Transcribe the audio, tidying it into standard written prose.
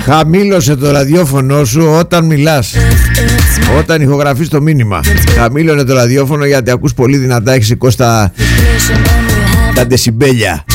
Χαμήλωσε το ραδιόφωνο σου όταν μιλάς, όταν ηχογραφείς το μήνυμα. Χαμήλωνε το ραδιόφωνο γιατί ακούς πολύ δυνατά, έχει σηκώσει τα δεσιμπέλια.